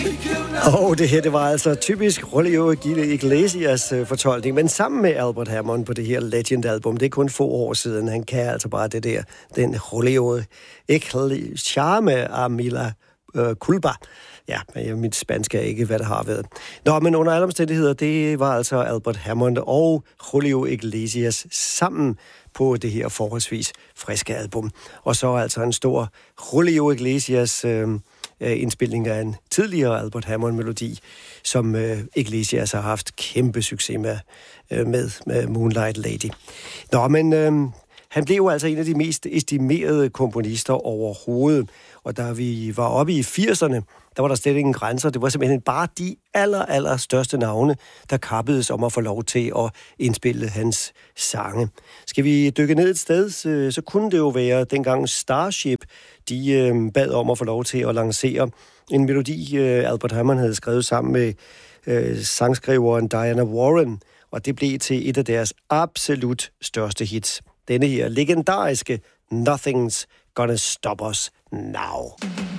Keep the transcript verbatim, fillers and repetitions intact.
Og det her, det var altså typisk Julio Iglesias øh, fortolkning, men sammen med Albert Hammond på det her Legend-album. Det er kun få år siden. Han kan altså bare det der, den Julio Iglesias charme af Mila øh, Culpa. Ja, men mit spansk er ikke, hvad det har været. Nå, men under alle omstændigheder, det var altså Albert Hammond og Julio Iglesias sammen på det her forholdsvis friske album. Og så altså en stor Julio Iglesias øh, indspilning af en tidligere Albert Hammond-melodi, som øh, Iglesias har haft kæmpe succes med, øh, med, med Moonlight Lady. Nå, men øh, han blev jo altså en af de mest estimerede komponister overhovedet. Og da vi var oppe i firserne, der var der slet ingen grænser. Det var simpelthen bare de aller, aller største navne, der kappedes om at få lov til at indspille hans sange. Skal vi dykke ned et sted, så, så kunne det jo være dengang Starship, de øh, bad om at få lov til at lancere en melodi, øh, Albert Hammond havde skrevet sammen med øh, sangskriveren Diana Warren, og det blev til et af deres absolut største hits. Denne her legendariske Nothing's Gonna Stop Us Now.